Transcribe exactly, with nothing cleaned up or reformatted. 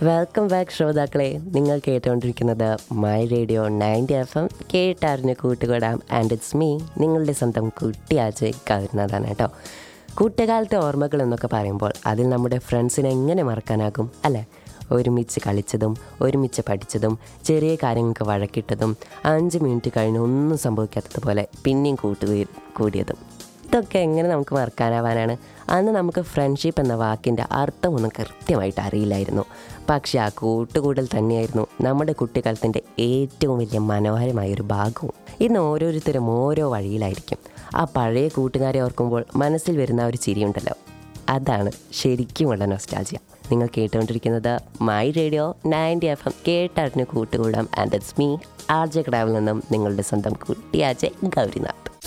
Welcome back ശ്രോതാക്കളെ. നിങ്ങൾ കേട്ടുകൊണ്ടിരിക്കുന്നത് my radio ninety F M, കേട്ടറിഞ്ഞ് കൂട്ടുകൂടാം. ആൻഡ് ഇറ്റ്സ് മീ, നിങ്ങളുടെ സ്വന്തം കുട്ടിയാച്ച് കരുന്നതാണ് കേട്ടോ. കുട്ടിക്കാലത്തെ ഓർമ്മകൾ എന്നൊക്കെ പറയുമ്പോൾ അതിൽ നമ്മുടെ ഫ്രണ്ട്സിനെ എങ്ങനെ മറക്കാനാകും അല്ലേ? ഒരുമിച്ച് കളിച്ചതും ഒരുമിച്ച് പഠിച്ചതും ചെറിയ കാര്യങ്ങൾക്ക് വഴക്കിട്ടതും അഞ്ച് മിനിറ്റ് കഴിഞ്ഞ് ഒന്നും സംഭവിക്കാത്തതുപോലെ പിന്നെയും കൂട്ടുകൂ കൂടിയതും ഇതൊക്കെ എങ്ങനെ നമുക്ക് മറക്കാനാവാനാണ്? അന്ന് നമുക്ക് ഫ്രണ്ട്ഷിപ്പ് എന്ന വാക്കിൻ്റെ അർത്ഥമൊന്നും കൃത്യമായിട്ട് അറിയില്ലായിരുന്നു. പക്ഷേ ആ കൂട്ടുകൂടൽ തന്നെയായിരുന്നു നമ്മുടെ കുട്ടിക്കാലത്തിൻ്റെ ഏറ്റവും വലിയ മനോഹരമായൊരു ഭാഗവും. ഇന്ന് ഓരോരുത്തരും ഓരോ വഴിയിലായിരിക്കും. ആ പഴയ കൂട്ടുകാരെ ഓർക്കുമ്പോൾ മനസ്സിൽ വരുന്ന ഒരു ചിരിയുണ്ടല്ലോ, അതാണ് ശരിക്കുമുള്ള നൊസ്റ്റാൾജിയ. നിങ്ങൾ കേട്ടുകൊണ്ടിരിക്കുന്നത് my radio ninety F M, കേട്ടറിഞ്ഞ് കൂട്ടുകൂടാം. And it's me, R J കടാവിൽ നിന്നും നിങ്ങളുടെ സ്വന്തം കുട്ടിയാജെ ഗൗരിനാഥ്.